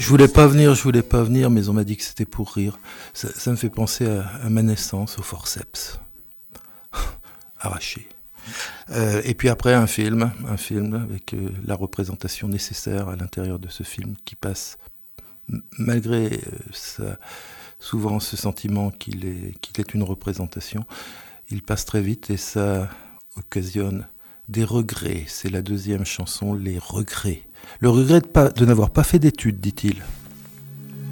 Je voulais pas venir, mais on m'a dit que c'était pour rire. Ça me fait penser à ma naissance, au forceps. Arraché. Et puis après, un film avec la représentation nécessaire à l'intérieur de ce film qui passe, malgré souvent ce sentiment qu'il est une représentation, il passe très vite et ça occasionne des regrets. C'est la deuxième chanson, les regrets. Le regret de n'avoir pas fait d'études, dit-il.